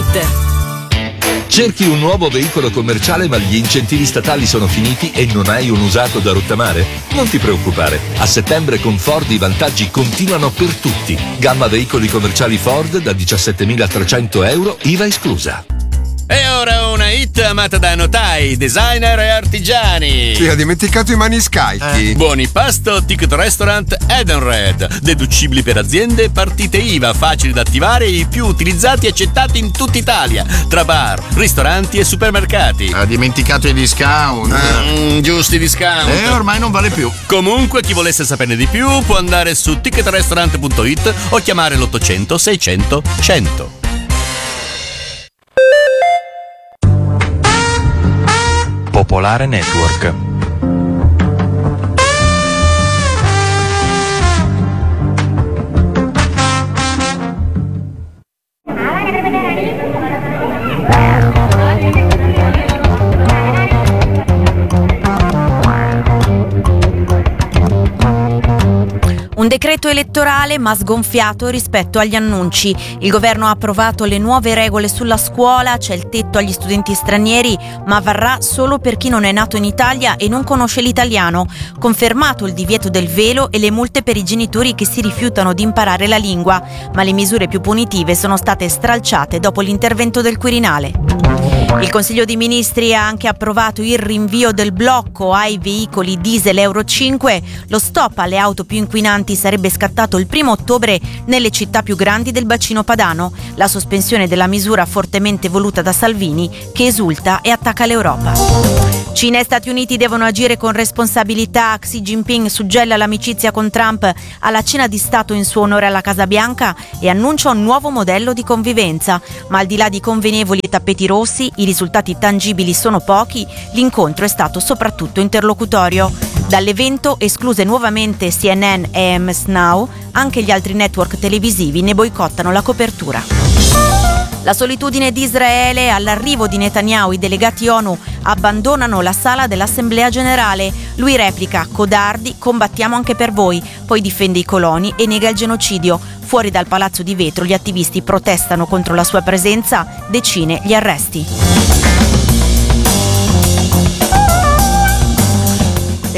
It. Cerchi un nuovo veicolo commerciale ma gli incentivi statali sono finiti e non hai un usato da rottamare? Non ti preoccupare, a settembre con Ford i vantaggi continuano per tutti. Gamma veicoli commerciali Ford da 17.300 euro, IVA esclusa. E ora una hit amata da notai, designer e artigiani. Sì, ha dimenticato i maniscalchi. Buoni pasto, ticket restaurant Edenred. Deducibili per aziende, partite IVA, facili da attivare e i più utilizzati e accettati in tutta Italia. Tra bar, ristoranti e supermercati. Ha dimenticato i discount. Giusti discount. Ormai non vale più. Comunque, chi volesse saperne di più può andare su ticketrestaurant.it o chiamare l'800 600 100. Popolare Network. Un decreto elettorale ma sgonfiato rispetto agli annunci. Il governo ha approvato le nuove regole sulla scuola, c'è il tetto agli studenti stranieri, ma varrà solo per chi non è nato in Italia e non conosce l'italiano. Confermato il divieto del velo e le multe per i genitori che si rifiutano di imparare la lingua, ma le misure più punitive sono state stralciate dopo l'intervento del Quirinale. Il Consiglio dei Ministri ha anche approvato il rinvio del blocco ai veicoli diesel Euro 5. Lo stop alle auto più inquinanti sarebbe scattato il 1° ottobre nelle città più grandi del bacino padano. La sospensione della misura fortemente voluta da Salvini, che esulta e attacca l'Europa. Cina e Stati Uniti devono agire con responsabilità. Xi Jinping suggella l'amicizia con Trump alla cena di Stato in suo onore alla Casa Bianca e annuncia un nuovo modello di convivenza. Ma al di là di convenevoli e tappeti rossi, i risultati tangibili sono pochi, l'incontro è stato soprattutto interlocutorio. Dall'evento, escluse nuovamente CNN e MS Now, anche gli altri network televisivi ne boicottano la copertura. La solitudine di Israele, all'arrivo di Netanyahu i delegati ONU abbandonano la sala dell'Assemblea Generale. Lui replica: codardi, combattiamo anche per voi, poi difende i coloni e nega il genocidio. Fuori dal Palazzo di Vetro gli attivisti protestano contro la sua presenza, decine gli arresti. Le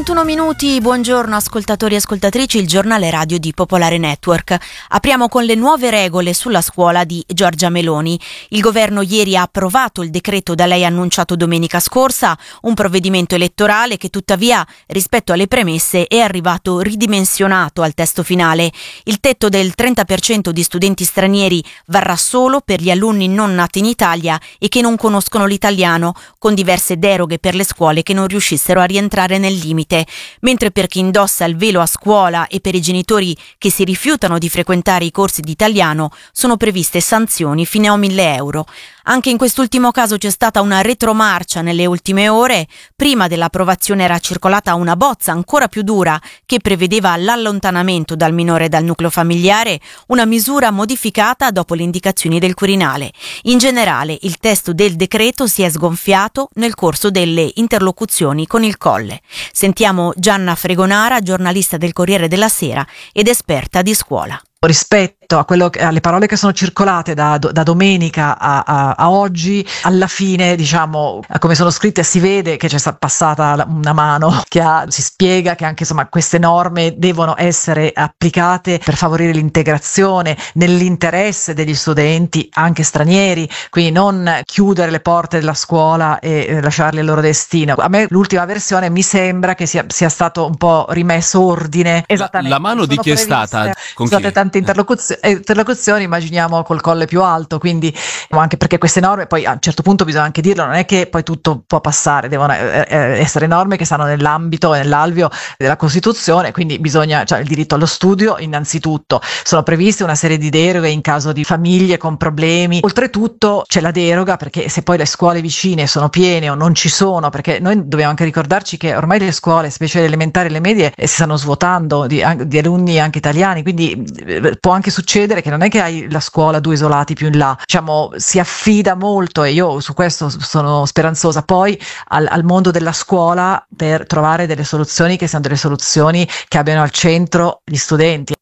7:31, buongiorno ascoltatori e ascoltatrici, il giornale radio di Popolare Network. Apriamo con le nuove regole sulla scuola di Giorgia Meloni. Il governo ieri ha approvato il decreto da lei annunciato domenica scorsa, un provvedimento elettorale che tuttavia rispetto alle premesse è arrivato ridimensionato al testo finale. Il tetto del 30% di studenti stranieri varrà solo per gli alunni non nati in Italia e che non conoscono l'italiano, con diverse deroghe per le scuole che non riuscissero a rientrare nel limite, mentre per chi indossa il velo a scuola e per i genitori che si rifiutano di frequentare i corsi di italiano sono previste sanzioni fino a 1.000 euro. Anche in quest'ultimo caso c'è stata una retromarcia nelle ultime ore. Prima dell'approvazione era circolata una bozza ancora più dura che prevedeva l'allontanamento dal minore dal nucleo familiare, una misura modificata dopo le indicazioni del Quirinale. In generale, il testo del decreto si è sgonfiato nel corso delle interlocuzioni con il Colle. Sentiamo Gianna Fregonara, giornalista del Corriere della Sera ed esperta di scuola. Rispetto a alle parole che sono circolate da domenica a oggi, alla fine, diciamo, come sono scritte, si vede che c'è stata passata una mano si spiega che anche insomma queste norme devono essere applicate per favorire l'integrazione nell'interesse degli studenti anche stranieri, quindi non chiudere le porte della scuola e lasciarli al loro destino. A me l'ultima versione mi sembra che sia stato un po' rimesso ordine. Esattamente. La mano di chi è stata? Con chi? Tante interlocuzioni, immaginiamo col colle più alto, quindi anche perché queste norme, poi a un certo punto bisogna anche dirlo, non è che poi tutto può passare, devono essere norme che stanno nell'ambito e nell'alveo della Costituzione, quindi bisogna, il diritto allo studio innanzitutto, sono previste una serie di deroghe in caso di famiglie con problemi, oltretutto c'è la deroga perché se poi le scuole vicine sono piene o non ci sono, perché noi dobbiamo anche ricordarci che ormai le scuole, specie le elementari e le medie, si stanno svuotando di alunni anche italiani, quindi può anche succedere che non è che hai la scuola 2 isolati più in là, si affida molto, e io su questo sono speranzosa, poi al mondo della scuola per trovare delle soluzioni che siano delle soluzioni che abbiano al centro gli studenti.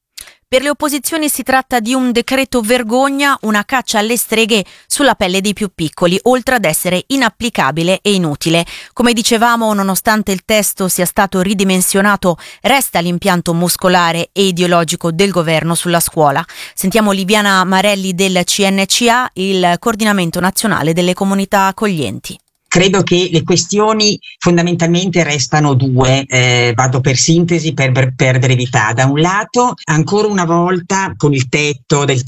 Per le opposizioni si tratta di un decreto vergogna, una caccia alle streghe sulla pelle dei più piccoli, oltre ad essere inapplicabile e inutile. Come dicevamo, nonostante il testo sia stato ridimensionato, resta l'impianto muscolare e ideologico del governo sulla scuola. Sentiamo Liviana Marelli del CNCA, il Coordinamento Nazionale delle Comunità Accoglienti. Credo che le questioni fondamentalmente restano due, vado per sintesi per brevità. Da un lato, ancora una volta, con il tetto del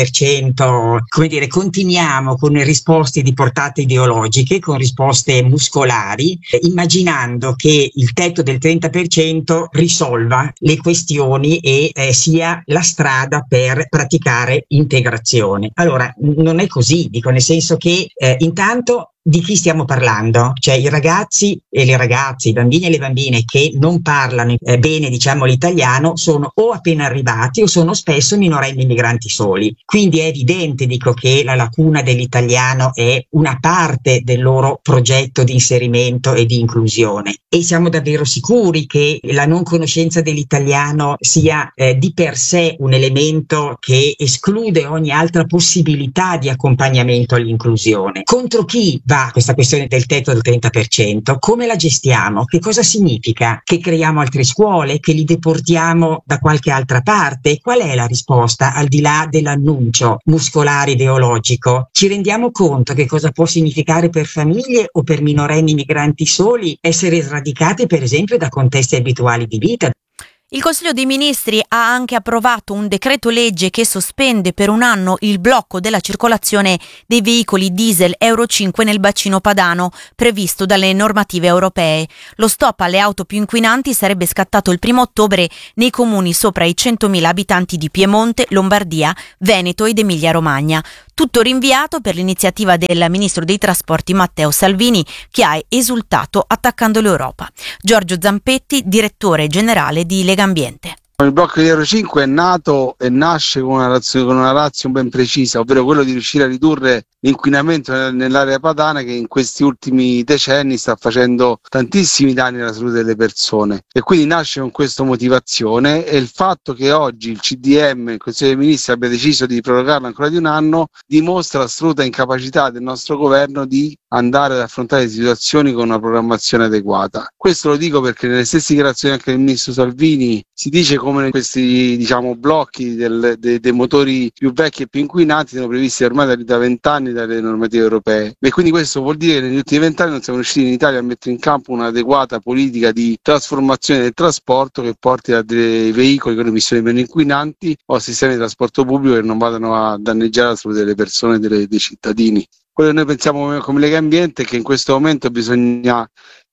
30%, continuiamo con risposte di portata ideologiche, con risposte muscolari, immaginando che il tetto del 30% risolva le questioni e sia la strada per praticare integrazione. Allora, non è così, nel senso che intanto di chi stiamo parlando? Cioè i ragazzi e le ragazze, i bambini e le bambine che non parlano bene l'italiano sono o appena arrivati o sono spesso minorenni migranti soli. Quindi è evidente, che la lacuna dell'italiano è una parte del loro progetto di inserimento e di inclusione. E siamo davvero sicuri che la non conoscenza dell'italiano sia di per sé un elemento che esclude ogni altra possibilità di accompagnamento all'inclusione? Contro chi va questa questione del tetto del 30%? Come la gestiamo? Che cosa significa? Che creiamo altre scuole? Che li deportiamo da qualche altra parte? Qual è la risposta al di là dell'annuncio muscolare ideologico? Ci rendiamo conto che cosa può significare per famiglie o per minorenni migranti soli essere sradicati per esempio da contesti abituali di vita? Il Consiglio dei Ministri ha anche approvato un decreto legge che sospende per un anno il blocco della circolazione dei veicoli diesel Euro 5 nel bacino padano, previsto dalle normative europee. Lo stop alle auto più inquinanti sarebbe scattato il 1° ottobre nei comuni sopra i 100.000 abitanti di Piemonte, Lombardia, Veneto ed Emilia-Romagna. Tutto rinviato per l'iniziativa del Ministro dei Trasporti Matteo Salvini, che ha esultato attaccando l'Europa. Giorgio Zampetti, direttore generale di Legambiente. Il blocco di Euro 5 è nato e nasce con una ratio ben precisa, ovvero quello di riuscire a ridurre l'inquinamento nell'area padana, che in questi ultimi decenni sta facendo tantissimi danni alla salute delle persone, e quindi nasce con questa motivazione. E il fatto che oggi il CDM, il Consiglio dei Ministri, abbia deciso di prorogarlo ancora di un anno dimostra l'assoluta incapacità del nostro governo di andare ad affrontare le situazioni con una programmazione adeguata. Questo lo dico perché nelle stesse dichiarazioni anche del Ministro Salvini si dice come questi blocchi dei motori più vecchi e più inquinanti sono previsti ormai da 20 anni dalle normative europee, e quindi questo vuol dire che negli ultimi 20 anni non siamo riusciti in Italia a mettere in campo un'adeguata politica di trasformazione del trasporto che porti a dei veicoli con emissioni meno inquinanti o a sistemi di trasporto pubblico che non vadano a danneggiare la salute delle persone e dei cittadini. Quello che noi pensiamo come Legambiente è che in questo momento bisogna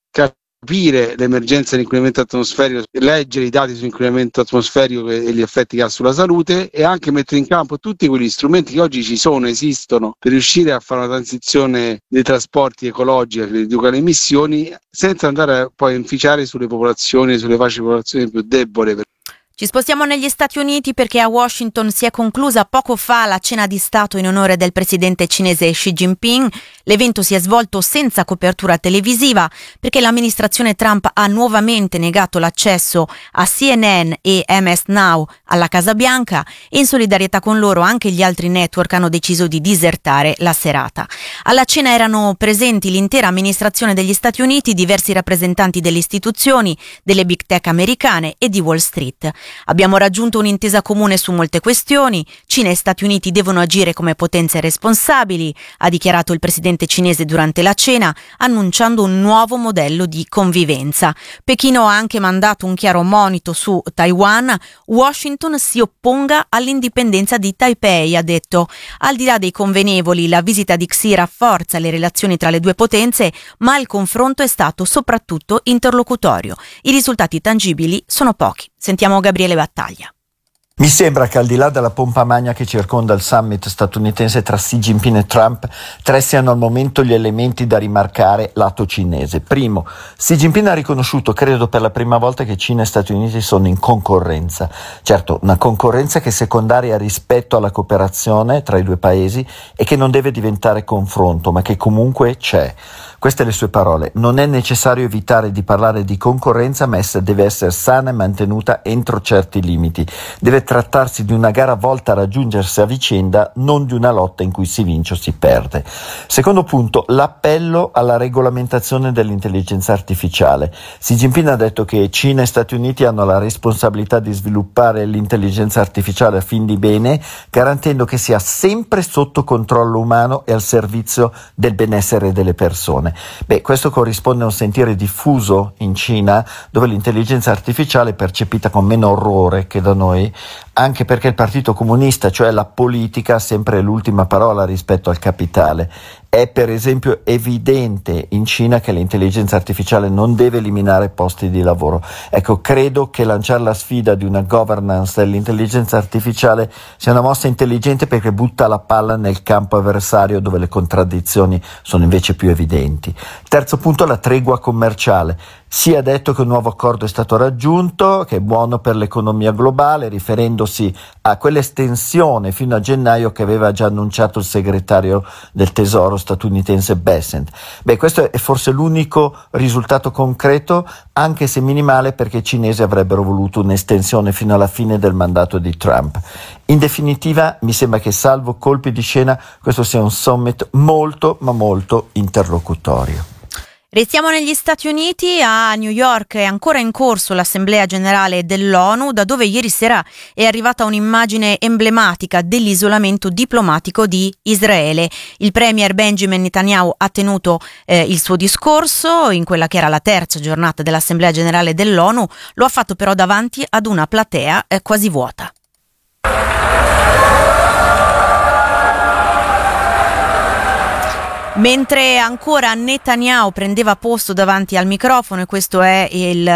capire l'emergenza dell'inquinamento atmosferico, leggere i dati sull'inquinamento atmosferico e gli effetti che ha sulla salute, e anche mettere in campo tutti quegli strumenti che oggi esistono per riuscire a fare una transizione dei trasporti ecologica che riduca le emissioni, senza andare poi a inficiare sulle fasce popolazioni più deboli. Ci spostiamo negli Stati Uniti perché a Washington si è conclusa poco fa la cena di Stato in onore del presidente cinese Xi Jinping. L'evento si è svolto senza copertura televisiva perché l'amministrazione Trump ha nuovamente negato l'accesso a CNN e MS Now alla Casa Bianca, e in solidarietà con loro anche gli altri network hanno deciso di disertare la serata. Alla cena erano presenti l'intera amministrazione degli Stati Uniti, diversi rappresentanti delle istituzioni, delle big tech americane e di Wall Street. Abbiamo raggiunto un'intesa comune su molte questioni. Cina e Stati Uniti devono agire come potenze responsabili, ha dichiarato il presidente cinese durante la cena, annunciando un nuovo modello di convivenza. Pechino ha anche mandato un chiaro monito su Taiwan. Washington si opponga all'indipendenza di Taipei, ha detto. Al di là dei convenevoli, la visita di Xi rafforza le relazioni tra le due potenze, ma il confronto è stato soprattutto interlocutorio. I risultati tangibili sono pochi. Sentiamo Gabriele Battaglia. Mi sembra che al di là della pompa magna che circonda il summit statunitense tra Xi Jinping e Trump, tre siano al momento gli elementi da rimarcare lato cinese. Primo, Xi Jinping ha riconosciuto, credo per la prima volta, che Cina e Stati Uniti sono in concorrenza. Certo, una concorrenza che è secondaria rispetto alla cooperazione tra i due paesi e che non deve diventare confronto, ma che comunque c'è. Queste le sue parole. Non è necessario evitare di parlare di concorrenza, ma essa deve essere sana e mantenuta entro certi limiti. Deve trattarsi di una gara volta a raggiungersi a vicenda, non di una lotta in cui si vince o si perde. Secondo punto, l'appello alla regolamentazione dell'intelligenza artificiale. Xi Jinping ha detto che Cina e Stati Uniti hanno la responsabilità di sviluppare l'intelligenza artificiale a fin di bene, garantendo che sia sempre sotto controllo umano e al servizio del benessere delle persone. Questo corrisponde a un sentire diffuso in Cina, dove l'intelligenza artificiale è percepita con meno orrore che da noi, anche perché il Partito Comunista, cioè la politica, ha sempre l'ultima parola rispetto al capitale. È per esempio evidente in Cina che l'intelligenza artificiale non deve eliminare posti di lavoro. Ecco, credo che lanciare la sfida di una governance dell'intelligenza artificiale sia una mossa intelligente, perché butta la palla nel campo avversario dove le contraddizioni sono invece più evidenti. Terzo punto, la tregua commerciale. Si è detto che un nuovo accordo è stato raggiunto, che è buono per l'economia globale, riferendosi a quell'estensione fino a gennaio che aveva già annunciato il segretario del Tesoro statunitense Bessent. Questo è forse l'unico risultato concreto, anche se minimale, perché i cinesi avrebbero voluto un'estensione fino alla fine del mandato di Trump. In definitiva, mi sembra che, salvo colpi di scena, questo sia un summit molto ma molto interlocutorio. Restiamo negli Stati Uniti. A New York è ancora in corso l'Assemblea Generale dell'ONU, da dove ieri sera è arrivata un'immagine emblematica dell'isolamento diplomatico di Israele. Il premier Benjamin Netanyahu ha tenuto il suo discorso in quella che era la terza giornata dell'Assemblea Generale dell'ONU, lo ha fatto però davanti ad una platea quasi vuota. Mentre ancora Netanyahu prendeva posto davanti al microfono, e questo è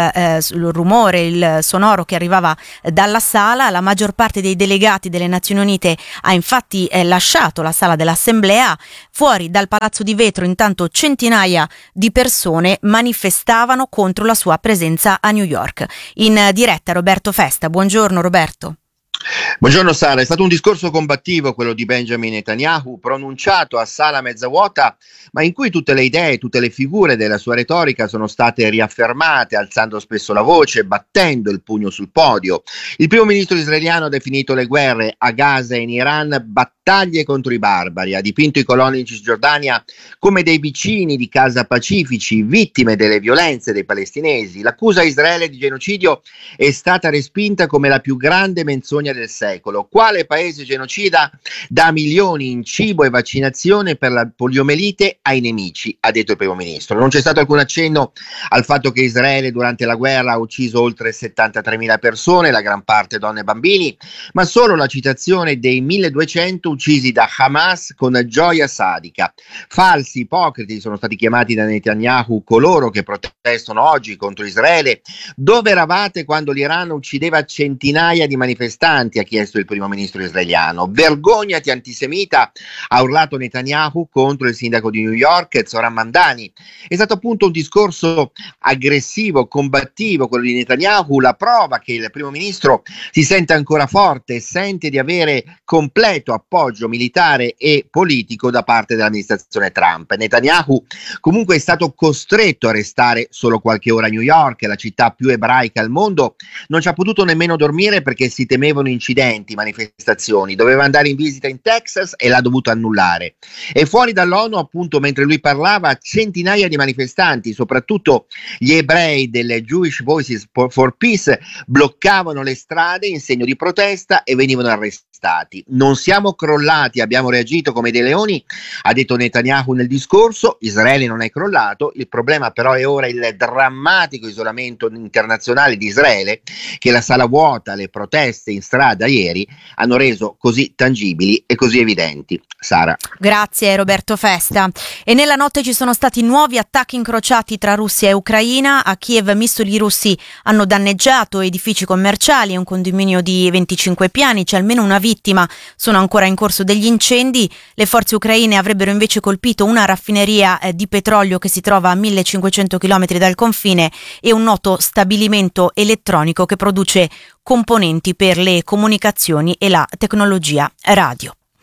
il rumore, il sonoro che arrivava dalla sala, la maggior parte dei delegati delle Nazioni Unite ha infatti lasciato la sala dell'Assemblea. Fuori dal Palazzo di Vetro intanto centinaia di persone manifestavano contro la sua presenza a New York. In diretta Roberto Festa. Buongiorno Roberto. Buongiorno Sara, è stato un discorso combattivo quello di Benjamin Netanyahu, pronunciato a sala mezza vuota, ma in cui tutte le idee, tutte le figure della sua retorica sono state riaffermate, alzando spesso la voce, battendo il pugno sul podio. Il primo ministro israeliano ha definito le guerre a Gaza e in Iran battaglie contro i barbari, ha dipinto i coloni in Cisgiordania come dei vicini di casa pacifici, vittime delle violenze dei palestinesi. L'accusa a Israele di genocidio è stata respinta come la più grande menzogna del secolo. Quale paese genocida dà milioni in cibo e vaccinazione per la poliomelite ai nemici, ha detto il primo ministro. Non c'è stato alcun accenno al fatto che Israele durante la guerra ha ucciso oltre 73.000 persone, la gran parte donne e bambini, ma solo la citazione dei 1.200 uccisi da Hamas con gioia sadica. Falsi, ipocriti sono stati chiamati da Netanyahu coloro che protestano oggi contro Israele. Dove eravate quando l'Iran uccideva centinaia di manifestanti, ha chiesto il primo ministro israeliano. Vergognati antisemita, ha urlato Netanyahu contro il sindaco di New York, Zohran Mamdani. È stato appunto un discorso aggressivo, combattivo quello di Netanyahu, la prova che il primo ministro si sente ancora forte e sente di avere completo appoggio militare e politico da parte dell'amministrazione Trump. Netanyahu comunque è stato costretto a restare solo qualche ora a New York, la città più ebraica al mondo. Non ci ha potuto nemmeno dormire perché si temevano incidenti, manifestazioni. Doveva andare in visita in Texas e l'ha dovuto annullare. E fuori dall'ONU, appunto, mentre lui parlava, centinaia di manifestanti, soprattutto gli ebrei delle Jewish Voices for Peace, bloccavano le strade in segno di protesta e venivano arrestati. Non siamo crollati, abbiamo reagito come dei leoni, ha detto Netanyahu nel discorso. Israele non è crollato, il problema però è ora il drammatico isolamento internazionale di Israele, che la sala vuota, le proteste in strada ieri hanno reso così tangibili e così evidenti. Sara. Grazie Roberto Festa. E nella notte ci sono stati nuovi attacchi incrociati tra Russia e Ucraina. A Kiev missili russi hanno danneggiato edifici commerciali e un condominio di 25 piani, c'è almeno una vittima, sono ancora in corso degli incendi. Le forze ucraine avrebbero invece colpito una raffineria di petrolio che si trova a 1500 km dal confine e un noto stabilimento elettronico che produce componenti per le comunicazioni e la tecnologia radio.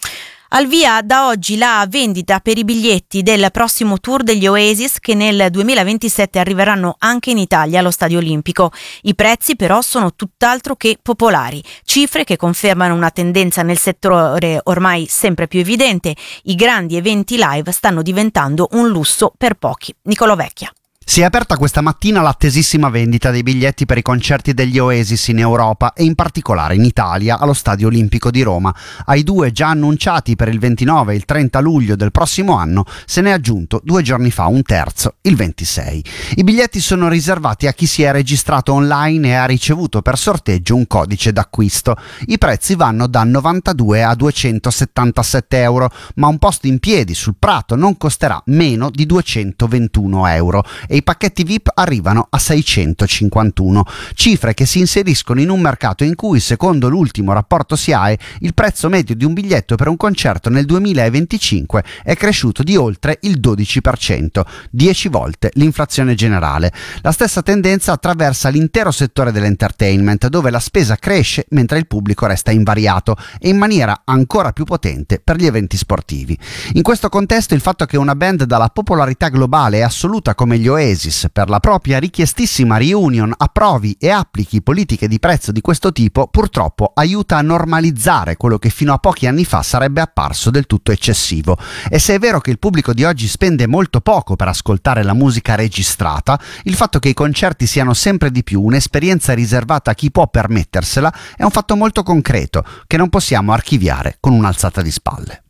Al via da oggi la vendita per i biglietti del prossimo tour degli Oasis, che nel 2027 arriveranno anche in Italia allo Stadio Olimpico. I prezzi però sono tutt'altro che popolari, cifre che confermano una tendenza nel settore ormai sempre più evidente. I grandi eventi live stanno diventando un lusso per pochi. Nicolò Vecchia. Si è aperta questa mattina l'attesissima vendita dei biglietti per i concerti degli Oasis in Europa e in particolare in Italia allo Stadio Olimpico di Roma. Ai 2 già annunciati per il 29 e il 30 luglio del prossimo anno se ne è aggiunto 2 giorni fa un terzo, il 26. I biglietti sono riservati a chi si è registrato online e ha ricevuto per sorteggio un codice d'acquisto. I prezzi vanno da 92 a 277 euro, ma un posto in piedi sul prato non costerà meno di 221 euro e i pacchetti VIP arrivano a 651, cifre che si inseriscono in un mercato in cui, secondo l'ultimo rapporto SIAE, il prezzo medio di un biglietto per un concerto nel 2025 è cresciuto di oltre il 12%, 10 volte l'inflazione generale. La stessa tendenza attraversa l'intero settore dell'entertainment, dove la spesa cresce mentre il pubblico resta invariato e in maniera ancora più potente per gli eventi sportivi. In questo contesto il fatto che una band dalla popolarità globale e assoluta come gli Oasis per la propria richiestissima reunion approvi e applichi politiche di prezzo di questo tipo purtroppo aiuta a normalizzare quello che fino a pochi anni fa sarebbe apparso del tutto eccessivo. E se è vero che il pubblico di oggi spende molto poco per ascoltare la musica registrata, il fatto che i concerti siano sempre di più un'esperienza riservata a chi può permettersela è un fatto molto concreto che non possiamo archiviare con un'alzata di spalle.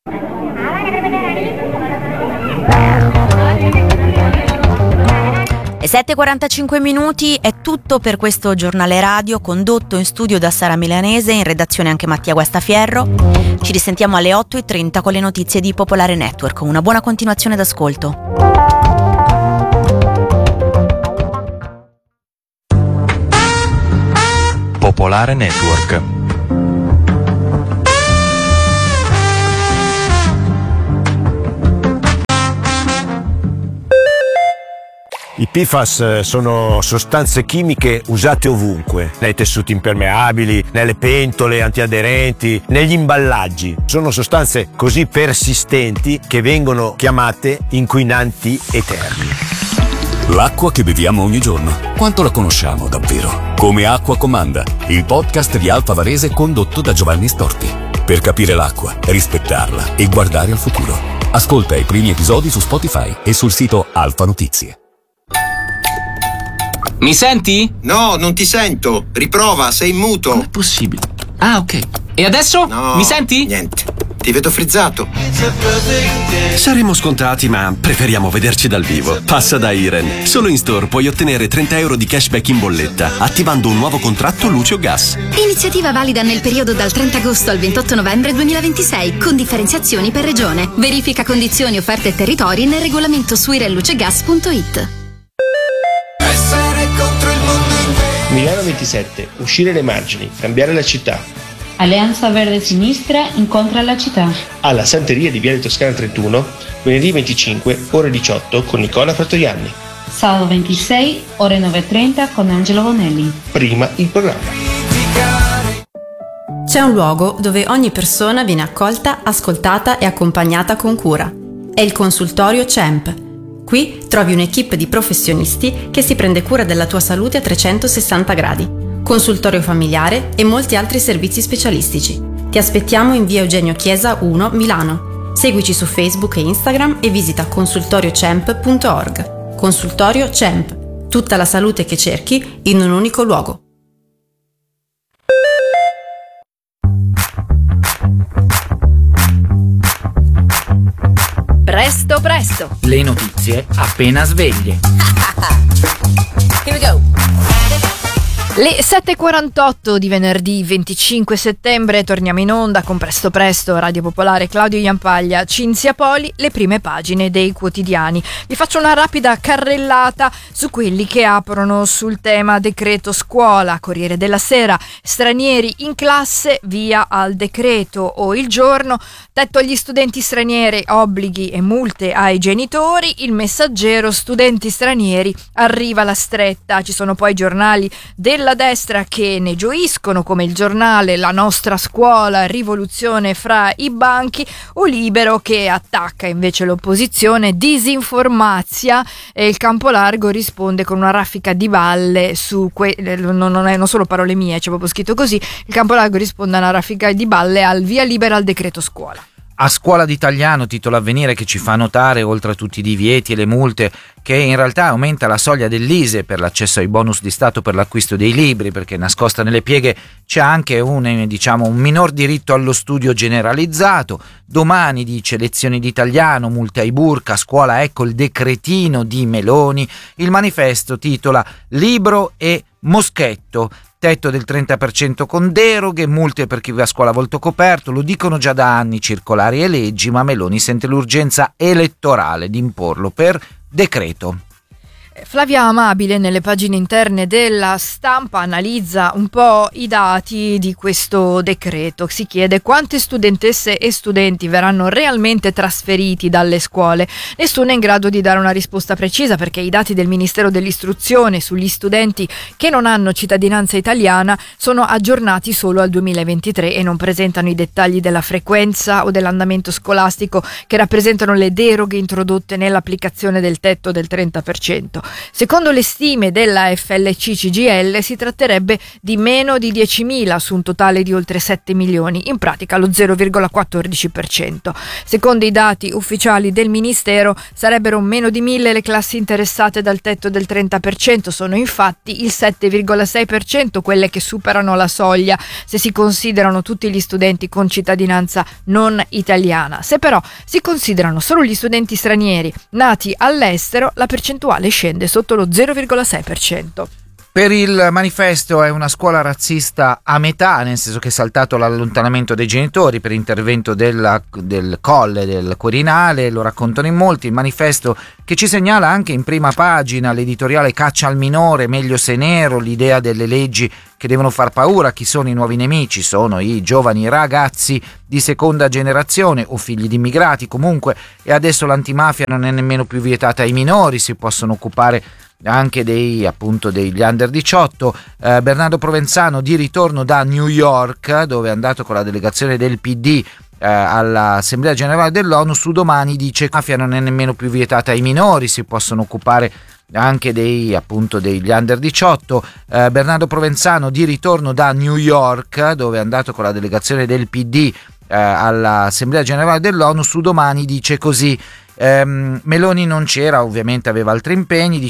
E 7:45 è tutto per questo giornale radio, condotto in studio da Sara Milanese, in redazione anche Mattia Guastafierro. Ci risentiamo alle 8:30 con le notizie di Popolare Network. Una buona continuazione d'ascolto. Popolare Network. I PFAS sono sostanze chimiche usate ovunque, nei tessuti impermeabili, nelle pentole antiaderenti, negli imballaggi. Sono sostanze così persistenti che vengono chiamate inquinanti eterni. L'acqua che beviamo ogni giorno, quanto la conosciamo davvero? Come Acqua Comanda, il podcast di Alfa Varese condotto da Giovanni Storti. Per capire l'acqua, rispettarla e guardare al futuro. Ascolta i primi episodi su Spotify e sul sito Alfa Notizie. Mi senti? No, non ti sento. Riprova, sei in muto. Com'è possibile? Ah, ok. E adesso? No, mi senti? Niente. Ti vedo frizzato. Saremo scontati, ma preferiamo vederci dal vivo. Passa da Iren. Solo in store puoi ottenere 30 euro di cashback in bolletta, attivando un nuovo contratto luce o gas. Iniziativa valida nel periodo dal 30 agosto al 28 novembre 2026, con differenziazioni per regione. Verifica condizioni, offerte e territori nel regolamento su irenlucegas.it. Milano 27. Uscire le margini, cambiare la città. Alleanza Verde Sinistra incontra la città. Alla Santeria di Viale Toscana 31, venerdì 25, ore 18 con Nicola Frattoriani. Sabato 26, ore 9:30 con Angelo Bonelli. Prima il programma. C'è un luogo dove ogni persona viene accolta, ascoltata e accompagnata con cura. È il consultorio CEMP. Qui trovi un'equipe di professionisti che si prende cura della tua salute a 360 gradi, consultorio familiare e molti altri servizi specialistici. Ti aspettiamo in via Eugenio Chiesa 1, Milano. Seguici su Facebook e Instagram e visita consultoriocemp.org. Consultorio CEMP. Tutta la salute che cerchi in un unico luogo. Presto presto! Le notizie appena sveglie. Here we go! Le 7:48 di venerdì 25 settembre torniamo in onda con Presto Presto, Radio Popolare, Claudio Iampaglia, Cinzia Poli, le prime pagine dei quotidiani. Vi faccio una rapida carrellata su quelli che aprono sul tema decreto scuola. Corriere della Sera, stranieri in classe, via al decreto. O Il Giorno, tetto agli studenti stranieri, obblighi e multe ai genitori. Il Messaggero, studenti stranieri, arriva la stretta. Ci sono poi giornali della della destra che ne gioiscono, come il Giornale, La nostra scuola, rivoluzione fra i banchi, o Libero che attacca invece l'opposizione, disinformazia, e il Campolargo risponde con una raffica di balle su non solo parole mie, c'è proprio scritto così. Il Campolargo risponde a una raffica di balle al via libera al decreto scuola. A scuola d'italiano, titola Avvenire, che ci fa notare, oltre a tutti i divieti e le multe, che in realtà aumenta la soglia dell'ISEE per l'accesso ai bonus di Stato per l'acquisto dei libri, perché nascosta nelle pieghe c'è anche un minor diritto allo studio generalizzato. Domani, dice, lezioni di italiano, multe ai burka, a scuola ecco il decretino di Meloni. Il Manifesto titola Libro e Moschetto, tetto del 30% con deroghe, multe per chi va a scuola a volto coperto, lo dicono già da anni circolari e leggi, ma Meloni sente l'urgenza elettorale di imporlo per decreto. Flavia Amabile nelle pagine interne della Stampa analizza un po' i dati di questo decreto. Si chiede quante studentesse e studenti verranno realmente trasferiti dalle scuole. Nessuno è in grado di dare una risposta precisa, perché i dati del Ministero dell'Istruzione sugli studenti che non hanno cittadinanza italiana sono aggiornati solo al 2023 e non presentano i dettagli della frequenza o dell'andamento scolastico che rappresentano le deroghe introdotte nell'applicazione del tetto del 30%. Secondo le stime della FLC CGIL si tratterebbe di meno di 10.000 su un totale di oltre 7 milioni, in pratica lo 0,14%. Secondo i dati ufficiali del Ministero sarebbero meno di 1.000 le classi interessate dal tetto del 30%, sono infatti il 7,6% quelle che superano la soglia se si considerano tutti gli studenti con cittadinanza non italiana. Se però si considerano solo gli studenti stranieri nati all'estero, la percentuale scende sotto lo 0,6%. Per il Manifesto è una scuola razzista a metà, nel senso che è saltato l'allontanamento dei genitori per intervento del Colle, del Quirinale, lo raccontano in molti. Il Manifesto che ci segnala anche in prima pagina l'editoriale Caccia al minore, meglio se nero, l'idea delle leggi che devono far paura. Chi sono i nuovi nemici? Sono i giovani ragazzi di seconda generazione o figli di immigrati comunque, e adesso l'antimafia non è nemmeno più vietata ai minori, si possono occupare anche degli under 18. Bernardo Provenzano di ritorno da New York, dove è andato con la delegazione del PD all'Assemblea Generale dell'ONU, su Domani dice che la mafia non è nemmeno più vietata ai minori, si possono occupare anche degli under 18. Bernardo Provenzano di ritorno da New York, dove è andato con la delegazione del PD all'Assemblea Generale dell'ONU, su Domani dice così: Meloni non c'era, ovviamente aveva altri impegni,